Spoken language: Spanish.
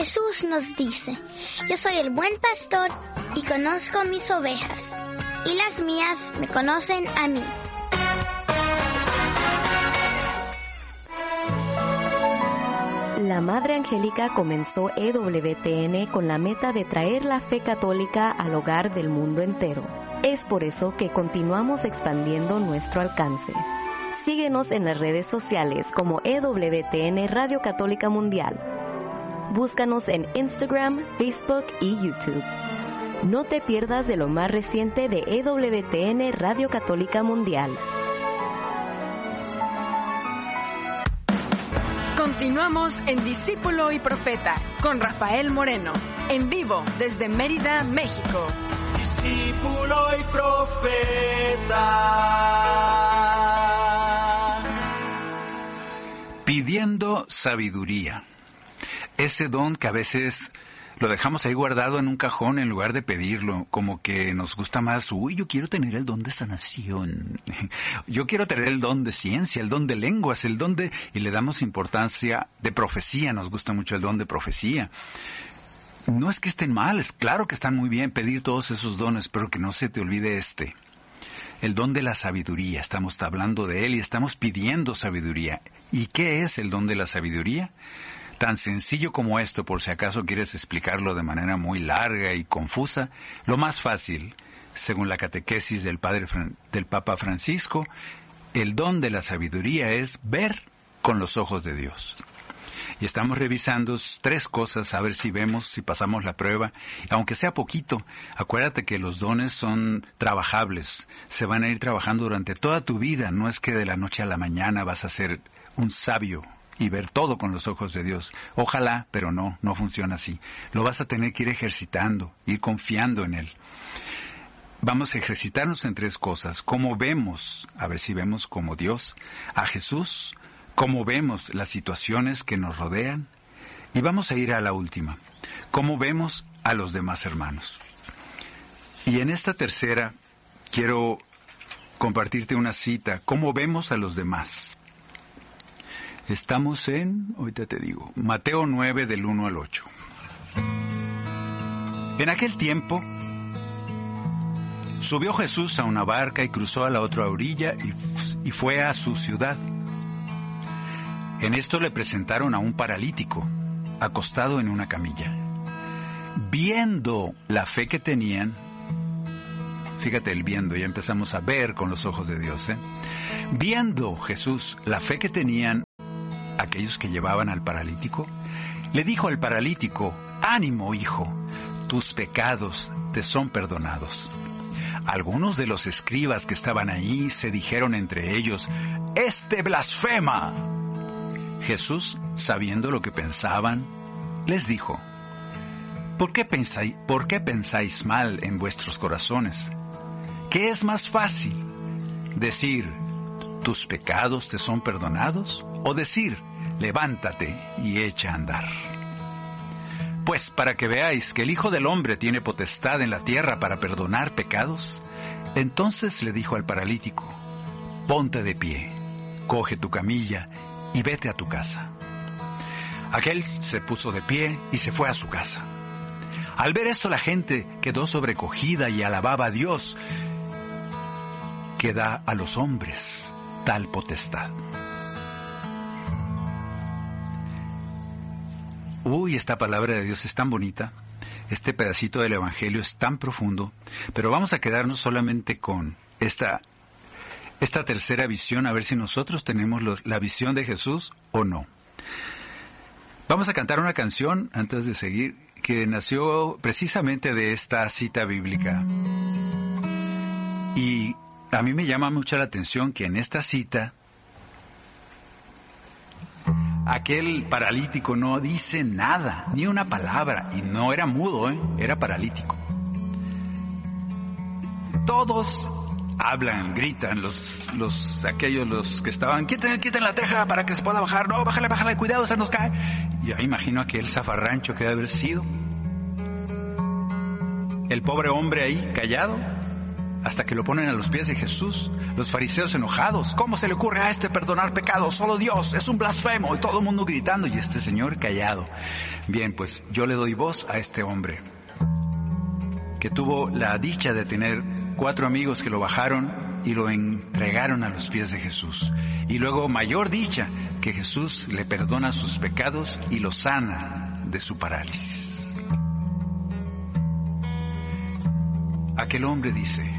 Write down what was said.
Jesús nos dice: yo soy el buen pastor y conozco mis ovejas, y las mías me conocen a mí. La Madre Angélica comenzó EWTN con la meta de traer la fe católica al hogar del mundo entero. Es por eso que continuamos expandiendo nuestro alcance. Síguenos en las redes sociales como EWTN Radio Católica Mundial. Búscanos en Instagram, Facebook y YouTube. No te pierdas de lo más reciente de EWTN Radio Católica Mundial. Continuamos en Discípulo y Profeta con Rafael Moreno, en vivo desde Mérida, México. Discípulo y Profeta. Pidiendo sabiduría. Ese don que a veces lo dejamos ahí guardado en un cajón en lugar de pedirlo, como que nos gusta más, yo quiero tener el don de sanación, yo quiero tener el don de ciencia, el don de lenguas, y le damos importancia de profecía, nos gusta mucho el don de profecía. No es que estén mal, es claro que están muy bien pedir todos esos dones, pero que no se te olvide el don de la sabiduría. Estamos hablando de él y estamos pidiendo sabiduría. ¿Y qué es el don de la sabiduría? Tan sencillo como esto, por si acaso quieres explicarlo de manera muy larga y confusa, lo más fácil, según la catequesis del Papa Francisco, el don de la sabiduría es ver con los ojos de Dios. Y estamos revisando 3 cosas, a ver si vemos, si pasamos la prueba, aunque sea poquito. Acuérdate que los dones son trabajables, se van a ir trabajando durante toda tu vida, no es que de la noche a la mañana vas a ser un sabio y ver todo con los ojos de Dios. Ojalá, pero no funciona así. Lo vas a tener que ir ejercitando, ir confiando en Él. Vamos a ejercitarnos en 3 cosas. ¿Cómo vemos? A ver si vemos como Dios a Jesús. ¿Cómo vemos las situaciones que nos rodean? Y vamos a ir a la última. ¿Cómo vemos a los demás hermanos? Y en esta tercera quiero compartirte una cita. ¿Cómo vemos a los demás? Estamos ahorita te digo, Mateo 9 del 1 al 8. En aquel tiempo, subió Jesús a una barca y cruzó a la otra orilla y fue a su ciudad. En esto le presentaron a un paralítico, acostado en una camilla. Viendo la fe que tenían, fíjate el viendo, ya empezamos a ver con los ojos de Dios, Viendo Jesús la fe que tenían aquellos que llevaban al paralítico, le dijo al paralítico: ánimo, hijo, tus pecados te son perdonados. Algunos de los escribas que estaban ahí se dijeron entre ellos: este blasfema. Jesús, sabiendo lo que pensaban, les dijo: ¿Por qué pensáis mal en vuestros corazones? ¿Qué es más fácil? ¿Decir, tus pecados te son perdonados? ¿O decir, levántate y echa a andar? Pues para que veáis que el Hijo del Hombre tiene potestad en la tierra para perdonar pecados, entonces le dijo al paralítico: ponte de pie, coge tu camilla y vete a tu casa. Aquel se puso de pie y se fue a su casa. Al ver esto, la gente quedó sobrecogida y alababa a Dios, que da a los hombres tal potestad. Esta palabra de Dios es tan bonita, este pedacito del Evangelio es tan profundo, pero vamos a quedarnos solamente con esta tercera visión, a ver si nosotros tenemos la visión de Jesús o no. Vamos a cantar una canción antes de seguir, que nació precisamente de esta cita bíblica. Y a mí me llama mucho la atención que en esta cita aquel paralítico no dice nada, ni una palabra, y no era mudo, era paralítico. Todos hablan, gritan, aquellos que estaban: quiten la teja para que se pueda bajar, no, bájale, cuidado, se nos cae. Yo imagino aquel zafarrancho que debe haber sido. El pobre hombre ahí, callado, hasta que lo ponen a los pies de Jesús. Los fariseos enojados: ¿cómo se le ocurre a este perdonar pecados? Solo Dios, es un blasfemo. Y todo el mundo gritando, y este señor callado. Bien, pues yo le doy voz a este hombre, que tuvo la dicha de tener 4 amigos que lo bajaron y lo entregaron a los pies de Jesús. Y luego, mayor dicha, que Jesús le perdona sus pecados y lo sana de su parálisis. Aquel hombre dice: